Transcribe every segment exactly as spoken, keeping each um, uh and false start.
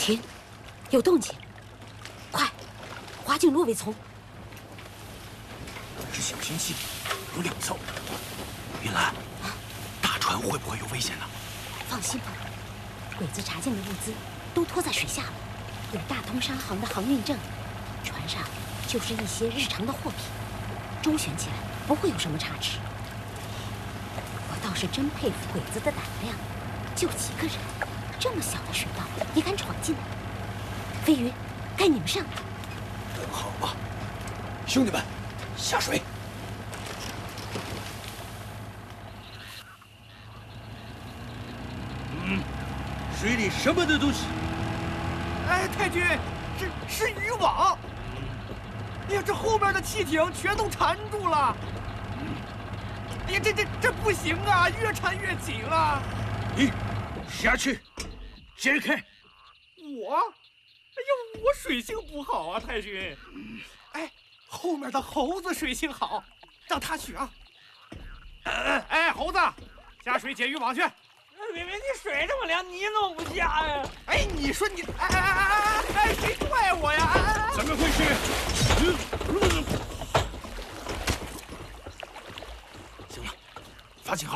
停，有动静，快，滑进芦苇丛。 是小型汽艇，有两艘。云兰，啊，大船会不会有危险呢？ 放心吧，鬼子查见的物资都拖在水下了，有大通商行的航运证，船上就是一些日常的货品，周旋起来不会有什么差池。我倒是真佩服鬼子的胆量，就几个人，这么小的水道也敢闯进。飞鱼，该你们上了。 好吧，兄弟们，下水。 嗯，水里什么的都是。 哎，太君，是是渔网。哎呀，这后面的汽艇全都缠住了。哎呀，这这这不行啊，越缠越紧了。 你下去，解开。 我？哎呀，我水性不好啊，太君。哎，后面的猴子水性好，让他去啊。哎哎，猴子，下水解渔网去。 明明你水这么凉，你弄不下呀？ 哎，你说你，哎哎哎哎哎，谁拽我呀？哎， 怎么回事？ 行了，发信号。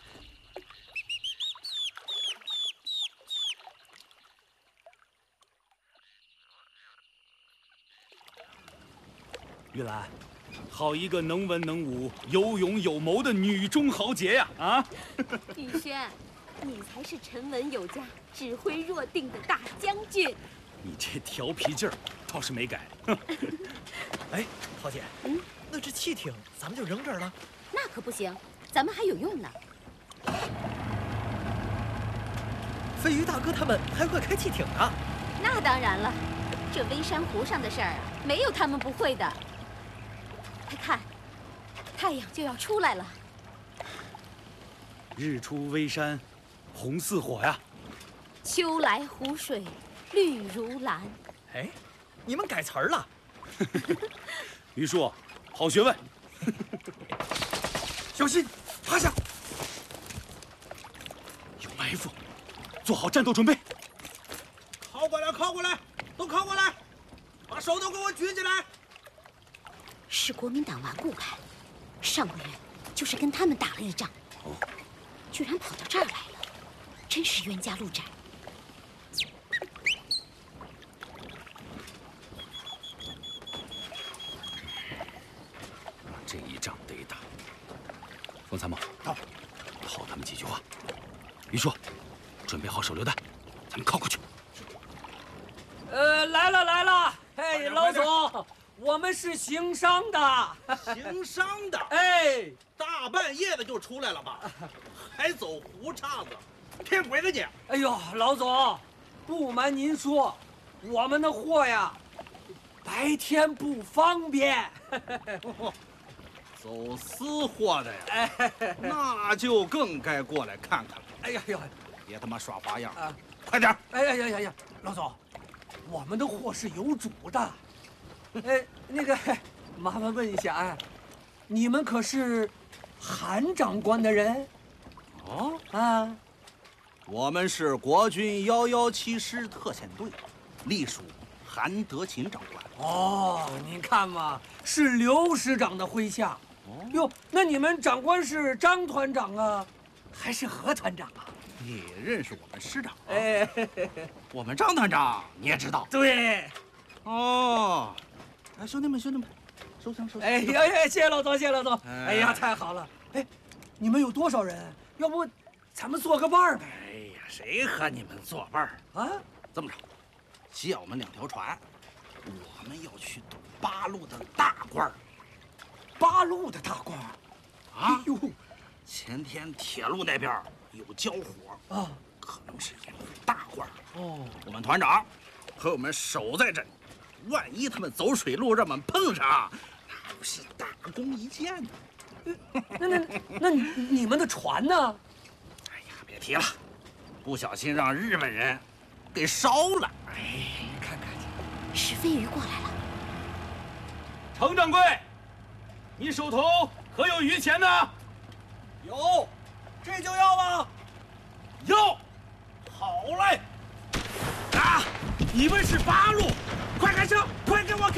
玉兰，好一个能文能武、有勇有谋的女中豪杰呀！啊， 宇轩，你才是沉稳有加、指挥若定的大将军。 你这调皮劲儿倒是没改。 哎，豪姐，嗯，那这汽艇咱们就扔这儿了？ 那可不行，咱们还有用呢。 飞鱼大哥他们还会开汽艇呢？ 那当然了，这微山湖上的事儿啊，没有他们不会的。快看，太阳就要出来了。 日出微山，红似火呀！ 秋来湖水绿如蓝。 哎，你们改词儿了。 于叔，好学问。 小心，趴下！ 有埋伏，做好战斗准备。 靠过来，靠过来，都靠过来，把手都给我举起来。 是国民党顽固派，上个月就是跟他们打了一仗， 哦， 居然跑到这儿来了，真是冤家路窄。 这一仗得打。冯参谋，到，套他们几句话。于叔，准备好手榴弹，咱们靠过去。 呃，来了来了，哎，老总。我们是行商的， 行商的， 哎， 大半夜的就出来了吧？还走胡岔子，骗鬼子去！ 哎呦，老总，不瞒您说，我们的货呀，白天不方便。 走私货的呀，哎，那就更该过来看看了。 哎呀呀， 别他妈耍花样啊！快点！ 哎呀呀呀呀，老总，我们的货是有主的。哎，那个，麻烦问一下，哎，你们可是韩长官的人？ 哦啊， 我们是国军幺幺七师特遣队，隶属韩德勤长官。 哦，您看嘛，是刘师长的麾下。哦，哟，那你们长官是张团长啊，还是何团长啊？ 你认识我们师长？ 哎， 我们张团长你也知道？ 对。 哦。哎，兄弟们，兄弟们，收枪，收枪！ 哎呀呀，谢谢老总，谢谢老总！哎呀，太好了！哎，你们有多少人？要不咱们做个伴儿呗？ 哎呀，谁和你们作伴儿啊？这么着，借我们两条船，我们要去堵八路的大官儿。 八路的大官儿？ 啊！哎呦，前天铁路那边有交火啊，可能是掩护大官儿。哦，我们团长和我们守在这里。万一他们走水路让我们碰上，那不是大功一件呢？ 那那那你你们的船呢？ 哎呀，别提了，不小心让日本人给烧了。哎， 你看看， 石飞鱼过来了。 程掌柜，你手头可有余钱呢？ 有，这就要吗？ 要。 好嘞！ 啊！ 你们是八路，